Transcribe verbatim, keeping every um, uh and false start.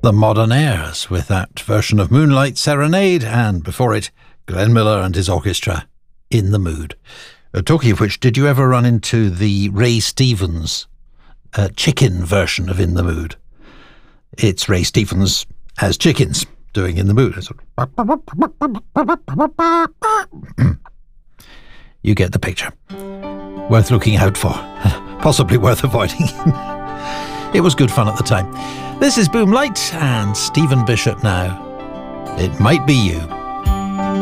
The Modernaires with that version of Moonlight Serenade, and before it, Glenn Miller and his orchestra, In the Mood. Uh, talking of which, did you ever run into the Ray Stevens uh, chicken version of In the Mood? It's Ray Stevens as chickens doing In the Mood. You get the picture. Worth looking out for. Possibly worth avoiding. It was good fun at the time. This is Boomlight and Stephen Bishop now. It Might Be You.